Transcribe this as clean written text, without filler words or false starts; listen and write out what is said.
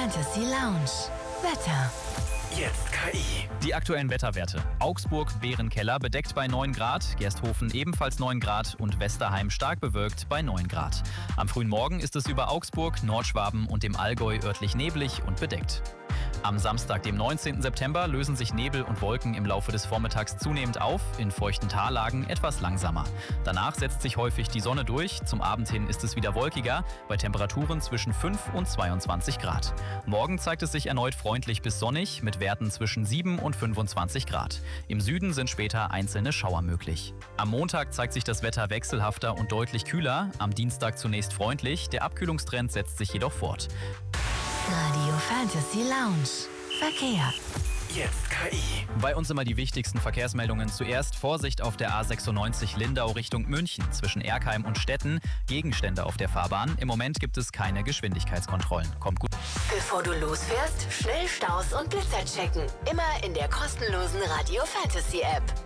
Fantasy Lounge. Wetter. Jetzt KI. Die aktuellen Wetterwerte. Augsburg, Bärenkeller bedeckt bei 9 Grad, Gersthofen ebenfalls 9 Grad und Westerheim stark bewölkt bei 9 Grad. Am frühen Morgen ist es über Augsburg, Nordschwaben und dem Allgäu örtlich neblig und bedeckt. Am Samstag, dem 19. September, lösen sich Nebel und Wolken im Laufe des Vormittags zunehmend auf, in feuchten Tallagen etwas langsamer. Danach setzt sich häufig die Sonne durch, zum Abend hin ist es wieder wolkiger, bei Temperaturen zwischen 5 und 22 Grad. Morgen zeigt es sich erneut freundlich bis sonnig, mit Werten zwischen 7 und 25 Grad. Im Süden sind später einzelne Schauer möglich. Am Montag zeigt sich das Wetter wechselhafter und deutlich kühler, am Dienstag zunächst freundlich, der Abkühlungstrend setzt sich jedoch fort. Radio Fantasy Lounge. Verkehr. Jetzt KI. Bei uns immer die wichtigsten Verkehrsmeldungen. Zuerst Vorsicht auf der A96 Lindau Richtung München zwischen Erkheim und Stetten. Gegenstände auf der Fahrbahn. Im Moment gibt es keine Geschwindigkeitskontrollen. Kommt gut. Bevor du losfährst, schnell Staus und Blitzer checken. Immer in der kostenlosen Radio Fantasy App.